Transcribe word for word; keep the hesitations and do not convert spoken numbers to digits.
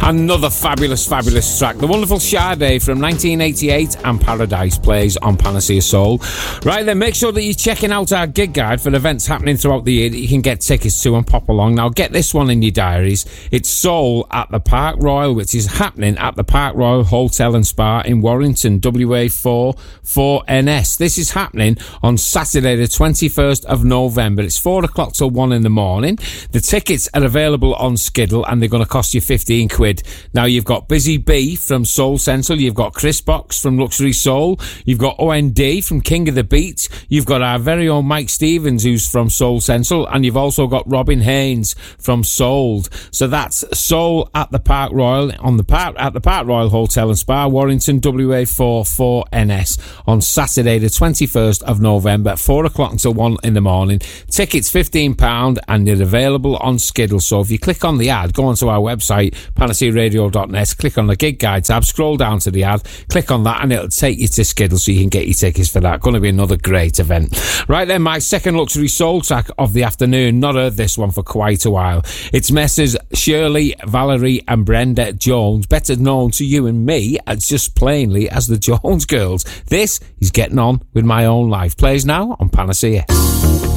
Another fabulous, fabulous track. The wonderful Sade from nineteen eighty-eight and Paradise plays on Panacea Soul. Right then, make sure that you're checking out our gig guide for events happening throughout the year that you can get tickets to and pop along. Now, get this one in your diaries. It's Soul at the Park Royal, which is happening at the Park Royal Hotel and Spa in Warrington, W A four four N S. This is happening on Saturday, the twenty-first of November. It's four o'clock till one in the morning. The tickets are available on Skiddle and they're going to cost you fifteen quid. Now, you've got Busy B from Soul Central, you've got Chris Box from Luxury Soul, you've got O N D from King of the Beat, you've got our very own Mike Stevens who's from Soul Central, and you've also got Robin Haynes from Souled. So that's Soul at the Park Royal on the Park at the Park Royal Hotel and Spa, Warrington, W A four four N S on Saturday the twenty-first of November, four o'clock until one in the morning. Tickets fifteen pounds and they're available on Skiddle. So if you click on the ad, go onto our website, panacea radio dot net, click on the gig guide tab, scroll down to the ad, click on that and it'll take you to Skiddle so you can get your tickets for that. Going to be another great event. Right then, my second Luxury Soul track of the afternoon. Not heard this one for quite a while. It's Messrs Shirley, Valerie and Brenda Jones, better known to you and me as just plainly as the Jones Girls. This is Getting On With My Own Life. Plays now on Panacea.